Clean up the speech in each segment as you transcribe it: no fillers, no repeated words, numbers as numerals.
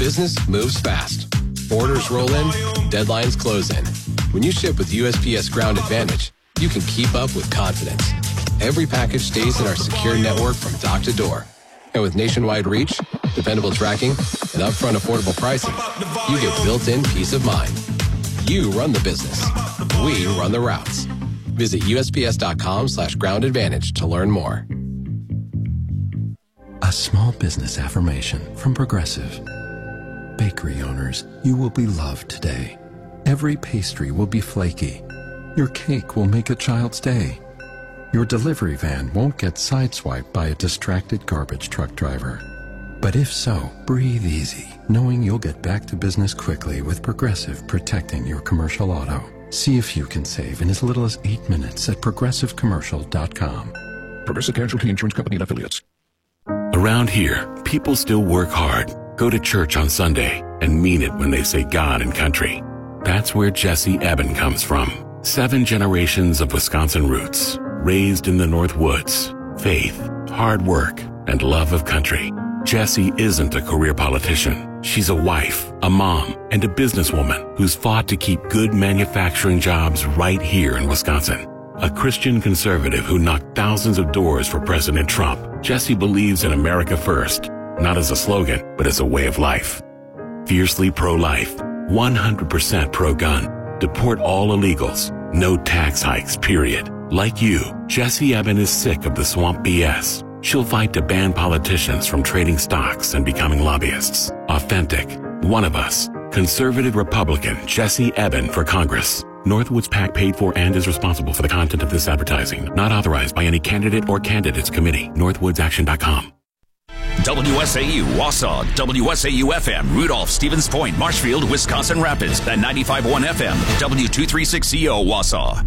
business moves fast. Orders roll in, deadlines close in. When you ship with USPS Ground Advantage, you can keep up with confidence. Every package stays in our secure network from dock to door. And with nationwide reach, dependable tracking, and upfront affordable pricing, you get built-in peace of mind. You run the business. We run the routes. Visit USPS.com/Ground Advantage to learn more. A small business affirmation from Progressive. Bakery owners, you will be loved today. Every pastry will be flaky. Your cake will make a child's day. Your delivery van won't get sideswiped by a distracted garbage truck driver. But if so, breathe easy, knowing you'll get back to business quickly with Progressive protecting your commercial auto. See if you can save in as little as 8 minutes at progressivecommercial.com. Progressive Casualty Insurance Company and Affiliates. Around here, people still work hard, go to church on Sunday, and mean it when they say God and country. That's where Jesse Eben comes from. 7 generations of Wisconsin roots, raised in the North Woods. Faith, hard work, and love of country. Jessie isn't a career politician. She's a wife, a mom, and a businesswoman who's fought to keep good manufacturing jobs right here in Wisconsin. A Christian conservative who knocked thousands of doors for President Trump, Jessie believes in America first, not as a slogan, but as a way of life. Fiercely pro-life, 100% pro-gun, deport all illegals, no tax hikes, period. Like you, Jessie Eben is sick of the swamp BS. She'll fight to ban politicians from trading stocks and becoming lobbyists. Authentic, one of us, conservative Republican Jessie Eben for Congress. Northwoods PAC paid for and is responsible for the content of this advertising. Not authorized by any candidate or candidates committee. NorthwoodsAction.com. WSAU, Wausau, WSAU-FM, Rudolph, Stevens Point, Marshfield, Wisconsin Rapids, and 95.1 FM, W236CO, Wausau.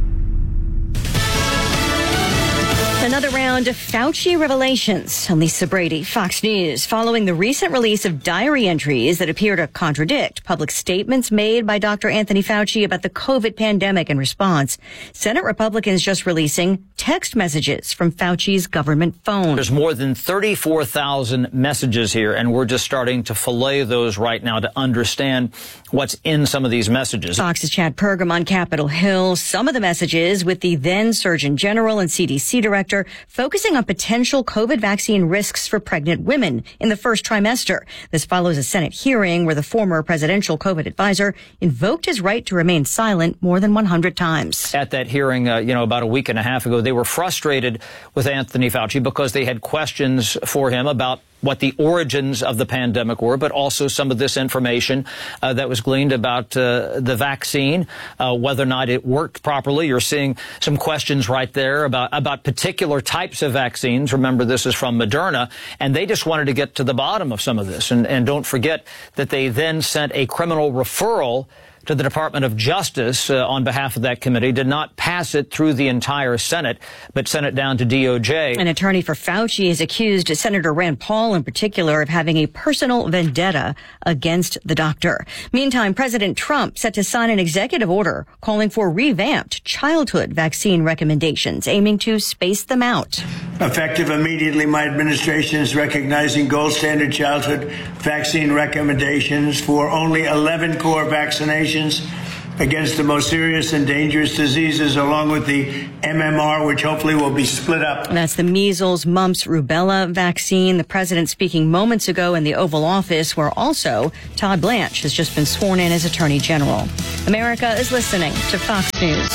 Another round of Fauci revelations. Lisa Brady, Fox News. Following the recent release of diary entries that appear to contradict public statements made by Dr. Anthony Fauci about the COVID pandemic in response, Senate Republicans just releasing text messages from Fauci's government phone. There's more than 34,000 messages here, and we're just starting to fillet those right now to understand what's in some of these messages. Fox's Chad Pergam on Capitol Hill. Some of the messages with the then Surgeon General and CDC Director focusing on potential COVID vaccine risks for pregnant women in the first trimester. This follows a Senate hearing where the former presidential COVID advisor invoked his right to remain silent more than 100 times. At that hearing, about a week and a half ago, they were frustrated with Anthony Fauci because they had questions for him about what the origins of the pandemic were, but also some of this information that was gleaned about the vaccine, whether or not it worked properly. You're seeing some questions right there about particular types of vaccines. Remember, this is from Moderna, and they just wanted to get to the bottom of some of this. And don't forget that they then sent a criminal referral to the Department of Justice on behalf of that committee, did not pass it through the entire Senate, but sent it down to DOJ. An attorney for Fauci has accused Senator Rand Paul in particular of having a personal vendetta against the doctor. Meantime, President Trump set to sign an executive order calling for revamped childhood vaccine recommendations, aiming to space them out. Effective immediately, my administration is recognizing gold standard childhood vaccine recommendations for only 11 core vaccinations against the most serious and dangerous diseases, along with the MMR, which hopefully will be split up. That's the measles, mumps, rubella vaccine. The president speaking moments ago in the Oval Office, where also Todd Blanche has just been sworn in as Attorney General. America is listening to Fox News.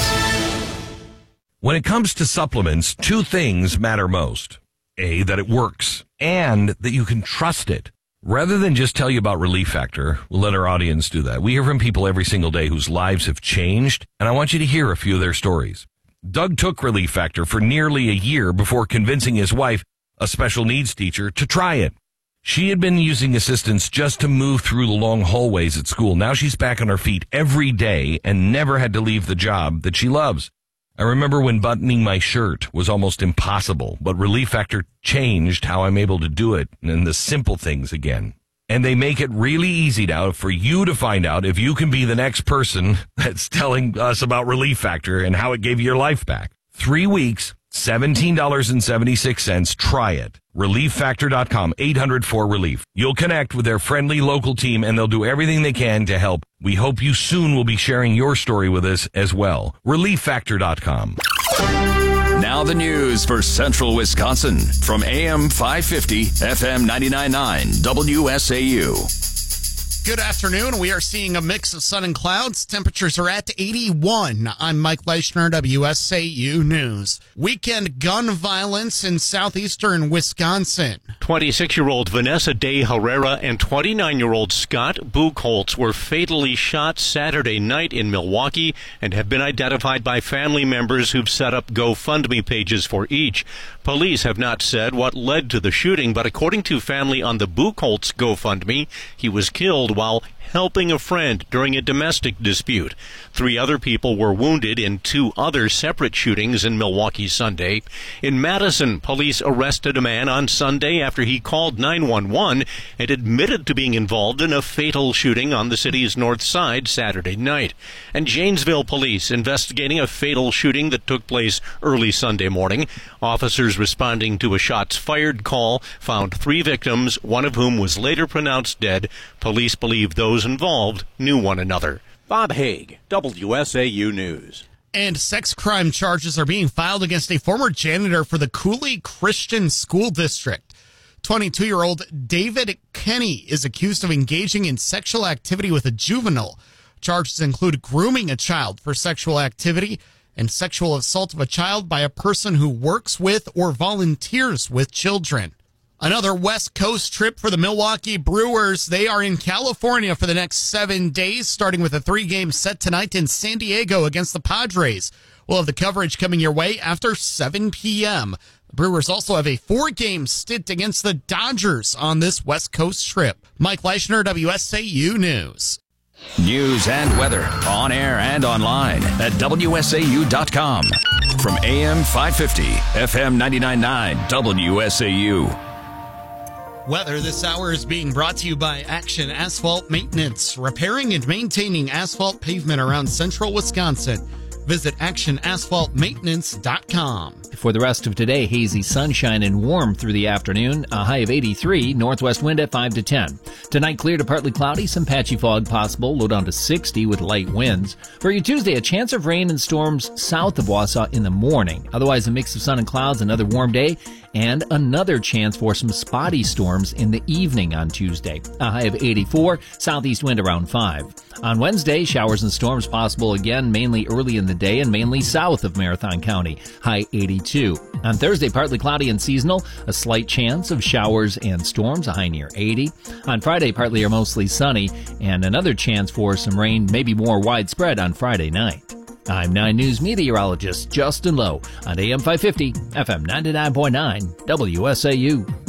When it comes to supplements, 2 things matter most. A, that it works, and that you can trust it. Rather than just tell you about Relief Factor, we'll let our audience do that. We hear from people every single day whose lives have changed, and I want you to hear a few of their stories. Doug took Relief Factor for nearly a year before convincing his wife, a special needs teacher, to try it. She had been using assistance just to move through the long hallways at school. Now she's back on her feet every day and never had to leave the job that she loves. I remember when buttoning my shirt was almost impossible, but Relief Factor changed how I'm able to do it and the simple things again. And they make it really easy now for you to find out if you can be the next person that's telling us about Relief Factor and how it gave you your life back. 3 weeks, $17.76. Try it. ReliefFactor.com, 800-4RELIEF. You'll connect with their friendly local team and they'll do everything they can to help. We hope you soon will be sharing your story with us as well. ReliefFactor.com. Now the news for Central Wisconsin from AM 550, FM 99.9, WSAU. Good afternoon. We are seeing a mix of sun and clouds. Temperatures are at 81. I'm Mike Leischner, WSAU News. Weekend gun violence in southeastern Wisconsin. 26-year-old Vanessa De Herrera and 29-year-old Scott Buchholz were fatally shot Saturday night in Milwaukee and have been identified by family members who've set up GoFundMe pages for each. Police have not said what led to the shooting, but according to family on the Buchholz GoFundMe, he was killed while helping a friend during a domestic dispute. 3 other people were wounded in 2 other separate shootings in Milwaukee Sunday. In Madison, police arrested a man on Sunday after he called 911 and admitted to being involved in a fatal shooting on the city's north side Saturday night. And Janesville police investigating a fatal shooting that took place early Sunday morning. Officers responding to a shots fired call found 3 victims, one of whom was later pronounced dead. Police believe those involved knew one another. Bob Haig, WSAU News. And sex crime charges are being filed against a former janitor for the Cooley Christian School District. 22-year-old David Kenny is accused of engaging in sexual activity with a juvenile. Charges include grooming a child for sexual activity and sexual assault of a child by a person who works with or volunteers with children. Another West Coast trip for the Milwaukee Brewers. They are in California for the next 7 days, starting with a 3-game set tonight in San Diego against the Padres. We'll have the coverage coming your way after 7 p.m. The Brewers also have a 4-game stint against the Dodgers on this West Coast trip. Mike Leischner, WSAU News. News and weather on air and online at WSAU.com. From AM 550, FM 99.9, WSAU. Weather this hour is being brought to you by Action Asphalt Maintenance, repairing and maintaining asphalt pavement around central Wisconsin. Visit actionasphaltmaintenance.com. For the rest of today, hazy sunshine and warm through the afternoon, a high of 83, northwest wind at 5 to 10. Tonight, clear to partly cloudy, some patchy fog possible, low down to 60 with light winds. For your Tuesday, a chance of rain and storms south of Wausau in the morning. Otherwise, a mix of sun and clouds, another warm day, and another chance for some spotty storms in the evening on Tuesday. A high of 84, southeast wind around 5. On Wednesday, showers and storms possible again, mainly early in the day and mainly south of Marathon County, high 82. On Thursday, partly cloudy and seasonal, a slight chance of showers and storms, a high near 80. On Friday, partly or mostly sunny, and another chance for some rain, maybe more widespread on Friday night. I'm 9 News meteorologist Justin Lowe on AM 550, FM 99.9, WSAU.